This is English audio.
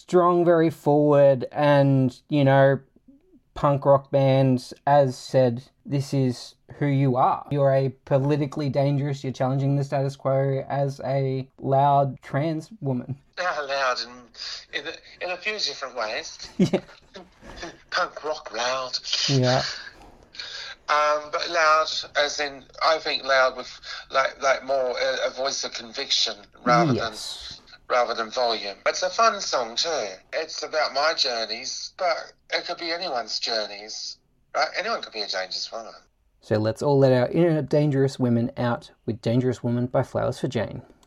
strong, very forward, and, punk rock bands, as said, this is who you are. You're a politically dangerous, you're challenging the status quo as a loud trans woman. Loud in a few different ways. Yeah. Punk rock loud. Yeah. But loud, as in, I think loud with like more a voice of conviction rather than volume. It's a fun song too. It's about my journeys, but it could be anyone's journeys, right? Anyone could be a dangerous woman. So let's all let our inner dangerous women out with Dangerous Woman by Flowers for Jane.